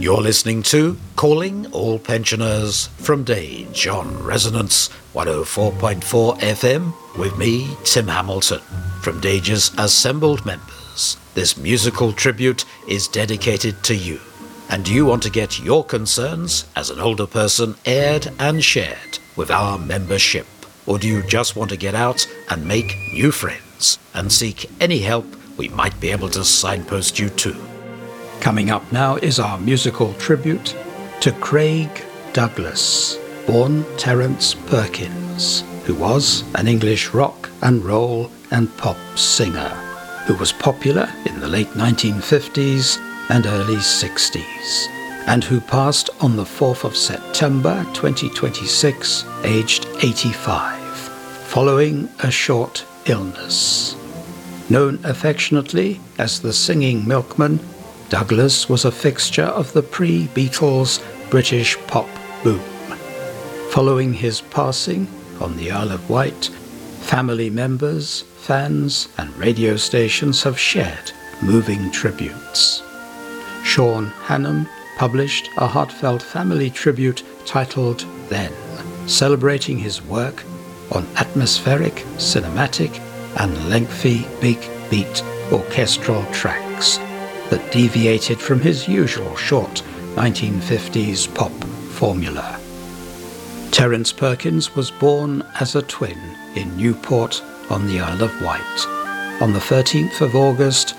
You're listening to Calling All Pensioners from Dage on Resonance 104.4 FM with me, Tim Hamilton. From Dage's assembled members, this musical tribute is dedicated to you. And do you want to get your concerns as an older person aired and shared with our membership? Or do you just want to get out and make new friends and seek any help we might be able to signpost you to? Coming up now is our musical tribute to Craig Douglas, born Terence Perkins, who was an English rock and roll and pop singer, who was popular in the late 1950s and early 60s, and who passed on the 4th of September 2026, aged 85, following a short illness. Known affectionately as the Singing Milkman, Douglas was a fixture of the pre-Beatles British pop boom. Following his passing on the Isle of Wight, family members, fans and radio stations have shared moving tributes. Sean Hannam published a heartfelt family tribute titled Then, celebrating his work on atmospheric, cinematic and lengthy big beat orchestral tracks that deviated from his usual short 1950s pop formula. Terence Perkins was born as a twin in Newport on the Isle of Wight on the 13th of August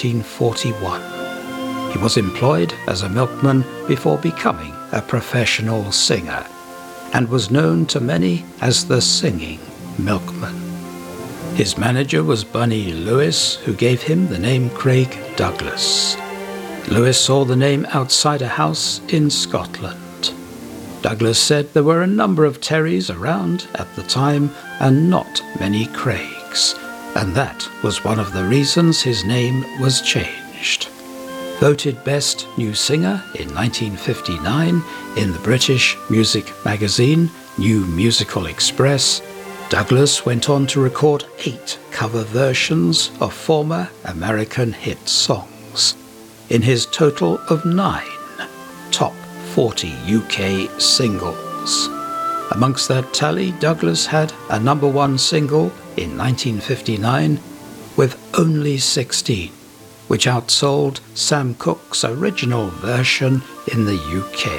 1941. He was employed as a milkman before becoming a professional singer and was known to many as the Singing Milkman. His manager was Bunny Lewis, who gave him the name Craig Douglas. Lewis saw the name outside a house in Scotland. Douglas said there were a number of Terrys around at the time and not many Craigs, and that was one of the reasons his name was changed. Voted Best New Singer in 1959 in the British music magazine New Musical Express, Douglas went on to record 8 cover versions of former American hit songs in his total of 9 top 40 UK singles. Amongst that tally, Douglas had a number 1 single in 1959 with Only 16, which outsold Sam Cooke's original version in the UK.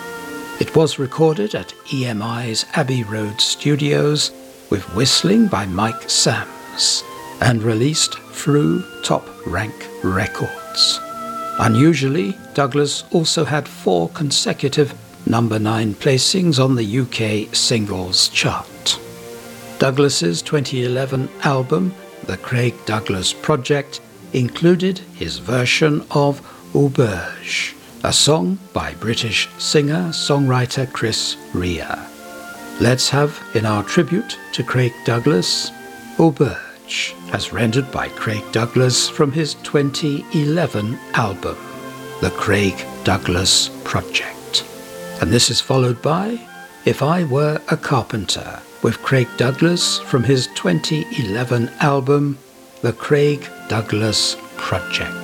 It was recorded at EMI's Abbey Road Studios with whistling by Mike Sams, and released through Top Rank Records. Unusually, Douglas also had 4 consecutive number 9 placings on the UK singles chart. Douglas's 2011 album, The Craig Douglas Project, included his version of Auberge, a song by British singer-songwriter Chris Rea. Let's have, in our tribute to Craig Douglas, Auberge, as rendered by Craig Douglas from his 2011 album, The Craig Douglas Project. And this is followed by If I Were a Carpenter, with Craig Douglas from his 2011 album, The Craig Douglas Project.